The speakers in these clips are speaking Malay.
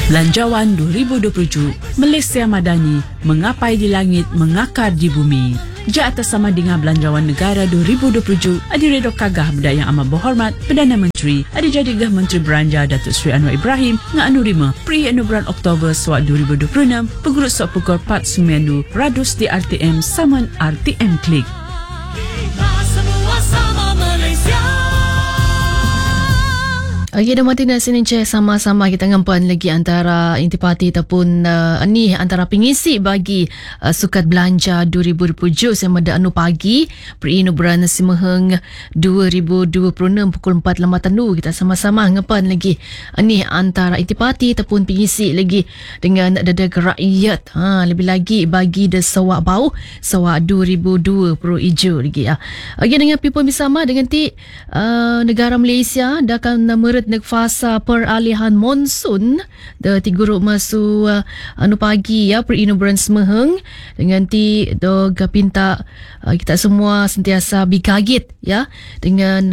Belanjawan 2027, Malaysia Madani, mengapai di langit, mengakar di bumi. Ja atas sama dengan Belanjawan Negara 2027, Adiredo Kagah Benda Yang Amat Berhormat Perdana Menteri, Adi Jadigah Menteri Beranja Datuk Seri Anwar Ibrahim, nga anurima pri bulan Oktober swat 2026, pegurut swat pukul 4.92, Radus di RTM Saman RTM Klik. Okay, dah mati nak sini sama-sama kita ngampan lagi antara intipati ataupun ni antara pengisi bagi Sukat Belanja 2027 sama ada anu pagi Perinu Bulan Simaheng 2026 pukul 4 lamatan dulu kita sama-sama ngampan lagi ni antara intipati ataupun pengisi lagi dengan Dadag Rakyat lebih lagi bagi de Sawak Bau Sawak 2002 Pro Ijo lagi ya. Okay, dengan people bersama dengan negara Malaysia dah akan meret neg fasa peralihan monsun de tiguruk masu anu pagi ya perinu bulan Semeheng dengan do gapinta kita semua sentiasa bikagit ya dengan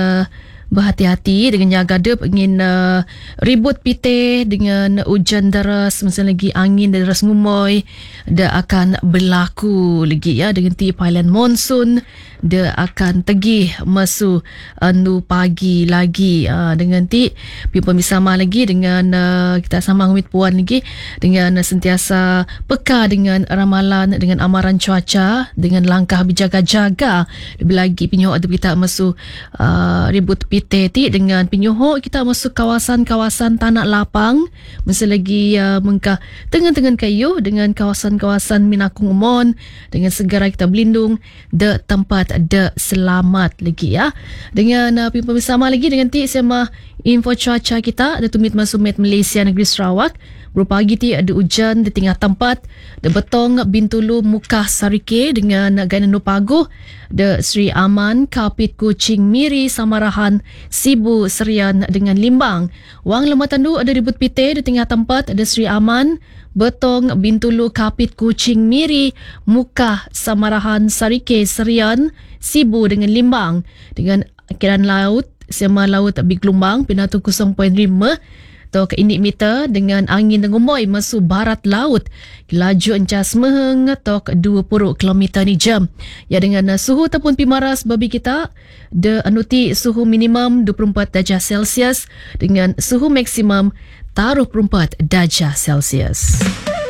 berhati-hati dengan jaga dep ingin ribut pite dengan hujan deras masa lagi angin deras ngumoy dia akan berlaku lagi ya dengan pailan monsun dia akan tegih masuk anu pagi lagi dengan people bersama lagi dengan kita sama ngumit puan lagi dengan sentiasa peka dengan ramalan dengan amaran cuaca dengan langkah berjaga-jaga lebih lagi pinyoh ada kita masuk ribut pite dengan pinyoh kita masuk kawasan-kawasan tanah lapang masa lagi mengkah tengah-tengah kayu dengan kawasan-kawasan Minakung Umon dengan segera kita berlindung de tempat de selamat lagi ya. Dengan people bersama lagi dengan sama info cuaca kita ada tumit masuk Met Malaysia Negeri Sarawak berupa pagi ada hujan di tengah tempat de Betong Bintulu Mukah Sarike dengan Gainanu Paguh de Sri Aman Kapit Kuching Miri Samarahan Sibu Serian dengan Limbang Wang Lematandu ada ribut pite di tengah tempat ada Sri Aman Betong Bintulu Kapit Kuching Miri Mukah Samarahan Sarike Serian Sibu dengan Limbang dengan akhiran laut sama laut Biglumbang pinatu 0.5 atau ke indik meter dengan angin dengumoy masuk barat laut laju encas meheng atau ke 20 km ni jam ya dengan suhu ataupun pimaras babi kita de anuti suhu minimum 24 darjah Celsius dengan suhu maksimum 34 darjah Celsius.